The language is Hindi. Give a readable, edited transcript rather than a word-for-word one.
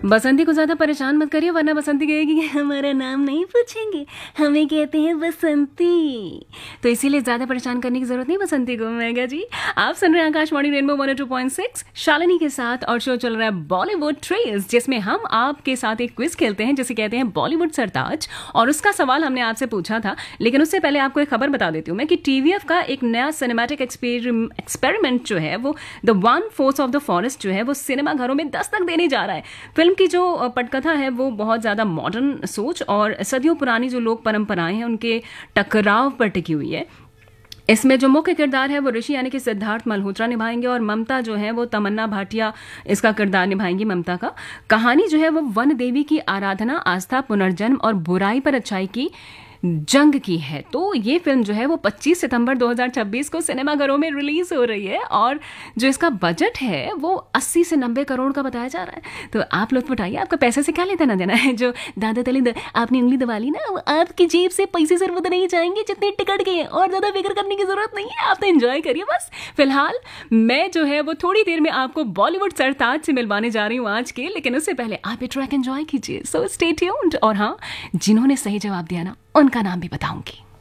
बसंती को ज्यादा परेशान मत करिए वरना बसंती कहेगी कि हमारा नाम नहीं पूछेंगे, हमें कहते हैं बसंती। तो इसीलिए ज्यादा परेशान करने की जरूरत नहीं बसंती को। मेगा जी, आप सुन रहे हैं आकाशवाणी रेनबो 102.6 शालिनी के साथ, और शो चल रहा है बॉलीवुड ट्रेस, जिसमें हम आपके साथ एक क्विज खेलते हैं जिसे कहते हैं बॉलीवुड सरताज। और उसका सवाल हमने आपसे पूछा था, लेकिन उससे पहले आपको एक खबर बता देती हूँ मैं कि टीवीएफ का एक नया सिनेमैटिक एक्सपेरिमेंट जो है वो the one force of the forest जो है वो सिनेमा घरों में दस्तक देने जा रहा है। फिल्म की जो पटकथा है वो बहुत ज़्यादा मॉडर्न सोच और सदियों पुरानी जो लोक परंपराएं हैं उनके टकराव पर टिकी हुई है। इसमें जो मुख्य किरदार है वो ऋषि यानी कि सिद्धार्थ मल्होत्रा निभाएंगे, और ममता जो है वो तमन्ना भाटिया इसका किरदार निभाएंगी। ममता का कहानी जो है वो वन देवी की आराधना, आस्था, पुनर्जन्म और बुराई पर अच्छाई की जंग की है। तो ये फिल्म जो है वो 25 सितंबर 2026 को सिनेमाघरों में रिलीज हो रही है, और जो इसका बजट है वो 80 से 90 करोड़ का बताया जा रहा है। तो आप लोग बताइए, आपका पैसे से क्या लेना देना है? जो दादा तले आपने उंगली दबा ली ना, वो आपकी जेब से पैसे सिर्फ उतने नहीं जाएंगे जितने टिकट के हैं, और ज्यादा फिक्र करने की जरूरत नहीं है, आप तो एंजॉय करिए बस। फिलहाल मैं जो है वो थोड़ी देर में आपको बॉलीवुड सरताज से मिलवाने जा रही हूँ आज के, लेकिन उससे पहले आप ये ट्रैक एंजॉय कीजिए। So stay tuned. और हाँ, जिन्होंने सही जवाब दिया ना उनका नाम भी बताऊंगी।